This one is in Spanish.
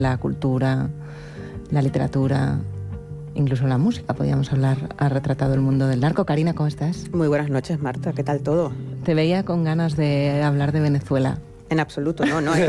La cultura, la literatura, incluso la música, podríamos hablar, ha retratado el mundo del narco. Karina, ¿cómo estás? Muy buenas noches, Marta. ¿Qué tal todo? Te veía con ganas de hablar de Venezuela. En absoluto, no.